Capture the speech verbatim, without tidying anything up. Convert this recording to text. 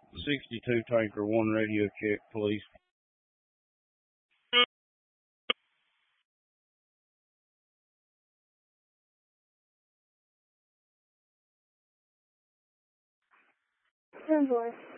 sixty-two Tanker one radio check, please. ten four.